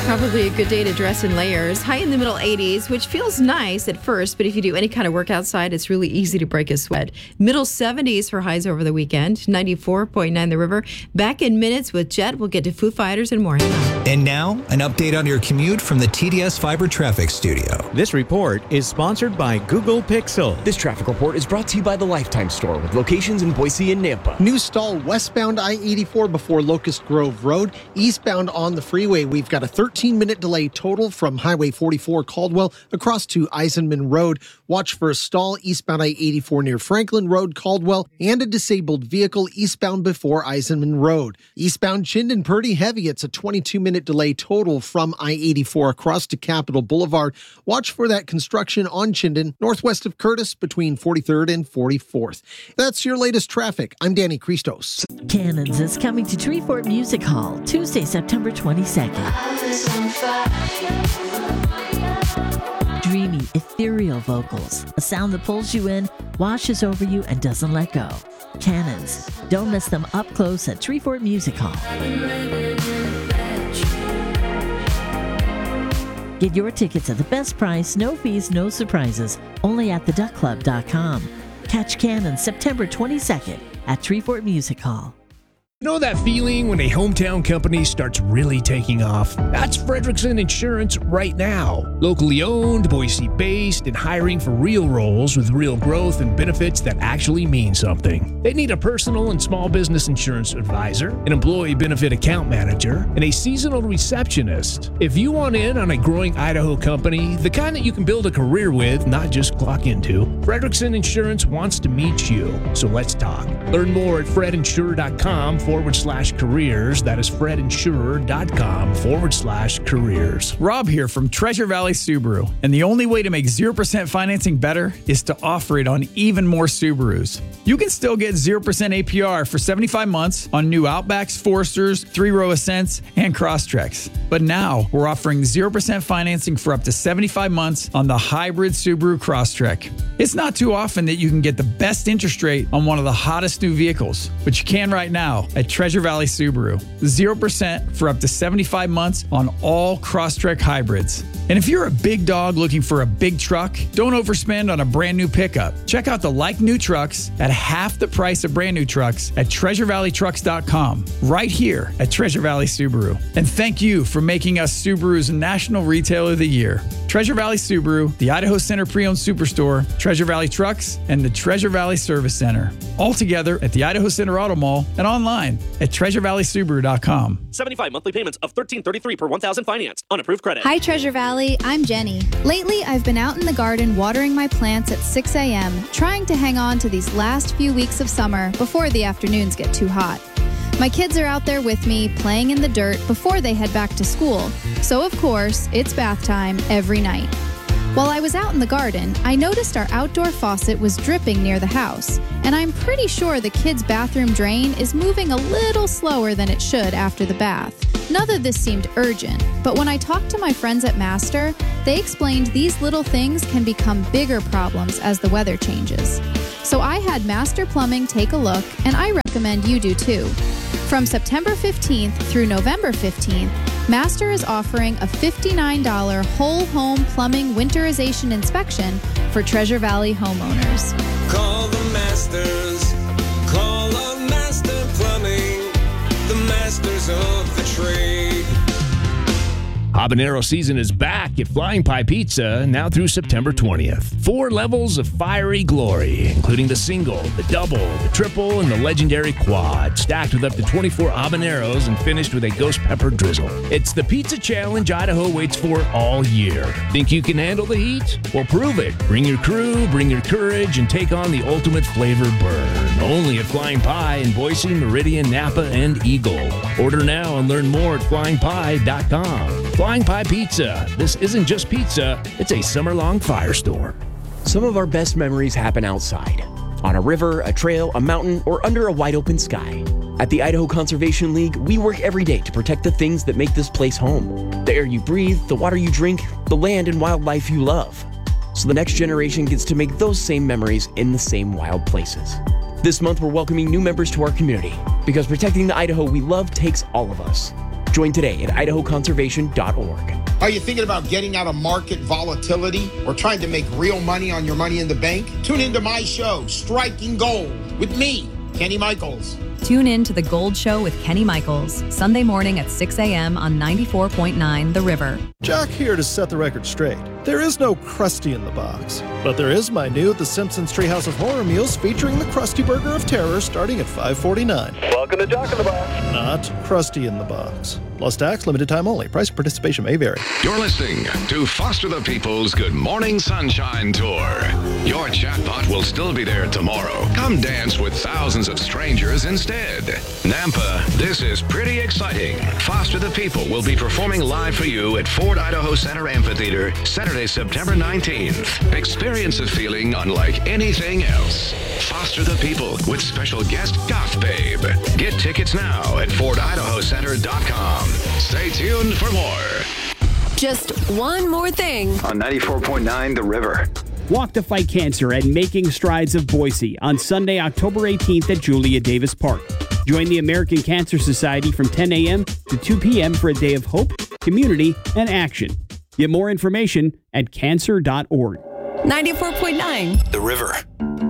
Probably a good day to dress in layers. High in the middle 80s, which feels nice at first, but if you do any kind of work outside, it's really easy to break a sweat. Middle 70s for highs over the weekend. 94.9 The River. Back in minutes with Jet. We'll get to Foo Fighters and more. And now, an update on your commute from the TDS Fiber Traffic Studio. This report is sponsored by Google Pixel. This traffic report is brought to you by the Lifetime Store with locations in Boise and Nampa. New stall westbound I-84 before Locust Grove Road. Eastbound on the freeway, we've got a 13-minute delay total from Highway 44 Caldwell across to Eisenman Road. Watch for a stall eastbound I-84 near Franklin Road, Caldwell, and a disabled vehicle eastbound before Eisenman Road. Eastbound Chinden pretty heavy. It's a 22-minute delay total from I-84 across to Capitol Boulevard. Watch for that construction on Chinden, northwest of Curtis between 43rd and 44th. That's your latest traffic. I'm Danny Christos. Cannons is coming to Treefort Music Hall Tuesday, September 22nd. Dreamy, ethereal vocals, a sound that pulls you in, washes over you, and doesn't let go. Cannons. Don't miss them up close at Treefort Music Hall. Get your tickets at the best price, no fees, no surprises, only at theduckclub.com. Catch Cannons September 22nd at Treefort Music Hall. You know that feeling when a hometown company starts really taking off? That's Fredrickson Insurance right now. Locally owned, Boise-based, and hiring for real roles with real growth and benefits that actually mean something. They need a personal and small business insurance advisor, an employee benefit account manager, and a seasonal receptionist. If you want in on a growing Idaho company, the kind that you can build a career with, not just clock into, Fredrickson Insurance wants to meet you. So let's talk. Learn more at fredinsure.com/careers. That is fredinsure.com/careers. Rob here from Treasure Valley Subaru. And the only way to make 0% financing better is to offer it on even more Subarus. You can still get 0% APR for 75 months on new Outbacks, Foresters, 3-row Ascents, and Crosstreks. But now we're offering 0% financing for up to 75 months on the hybrid Subaru Crosstrek. It's not too often that you can get the best interest rate on one of the hottest new vehicles, but you can right now at Treasure Valley Subaru. 0% for up to 75 months on all Crosstrek hybrids. And if you're a big dog looking for a big truck, don't overspend on a brand new pickup. Check out the like-new trucks at half the price of brand new trucks at TreasureValleyTrucks.com, right here at Treasure Valley Subaru. And thank you for making us Subaru's National Retailer of the Year. Treasure Valley Subaru, the Idaho Center Pre-Owned Superstore, Treasure Valley Trucks, and the Treasure Valley Service Center. All together at the Idaho Center Auto Mall and online at TreasureValleySubaru.com. 75 monthly payments of $13.33 per 1,000 financed on approved credit. Hi, Treasure Valley. I'm Jenny. Lately, I've been out in the garden watering my plants at 6 a.m., trying to hang on to these last few weeks of summer before the afternoons get too hot. My kids are out there with me, playing in the dirt before they head back to school. So, of course, it's bath time every night. While I was out in the garden, I noticed our outdoor faucet was dripping near the house, and I'm pretty sure the kids' bathroom drain is moving a little slower than it should after the bath. None of this seemed urgent, but when I talked to my friends at Master, they explained these little things can become bigger problems as the weather changes. So I had Master Plumbing take a look, and I recommend you do too. From September 15th through November 15th, Master is offering a $59 whole home plumbing winterization inspection for Treasure Valley homeowners. Call the Masters. Call up Master Plumbing, the masters of the trade. Habanero season is back at Flying Pie Pizza now through September 20th. 4 levels of fiery glory, including the single, the double, the triple, and the legendary quad, stacked with up to 24 habaneros and finished with a ghost pepper drizzle. It's the pizza challenge Idaho waits for all year. Think you can handle the heat? Well, prove it. Bring your crew, bring your courage, and take on the ultimate flavor burn. Only at Flying Pie in Boise, Meridian, Napa, and Eagle. Order now and learn more at flyingpie.com. Flying Pie Pizza. This isn't just pizza, it's a summer-long firestorm. Some of our best memories happen outside. On a river, a trail, a mountain, or under a wide-open sky. At the Idaho Conservation League, we work every day to protect the things that make this place home. The air you breathe, the water you drink, the land and wildlife you love. So the next generation gets to make those same memories in the same wild places. This month, we're welcoming new members to our community because protecting the Idaho we love takes all of us. Join today at idahoconservation.org. Are you thinking about getting out of market volatility or trying to make real money on your money in the bank? Tune into my show, Striking Gold, with me, Kenny Michaels. Tune in to The Gold Show with Kenny Michaels, Sunday morning at 6 a.m. on 94.9 The River. Jack here to set the record straight. There is no Krusty in the box, but there is my new The Simpsons Treehouse of Horror meals featuring the Krusty Burger of Terror starting at $5.49. Welcome to Jack in the Box. Not Krusty in the box. Plus tax, limited time only. Price and participation may vary. You're listening to Foster the People's Good Morning Sunshine Tour. Your chatbot will still be there tomorrow. Come dance with thousands of strangers instead. Nampa, this is pretty exciting. Foster the People will be performing live for you at Ford Idaho Center Amphitheater Saturday, September 19th. Experience a feeling unlike anything else. Foster the People with special guest Goth Babe. Get tickets now at FordIdahoCenter.com. Stay tuned for more. Just one more thing. On 94.9 The River. Walk to Fight Cancer at Making Strides of Boise on Sunday, October 18th at Julia Davis Park. Join the American Cancer Society from 10 a.m. to 2 p.m. for a day of hope, community, and action. Get more information at cancer.org. 94.9 The River.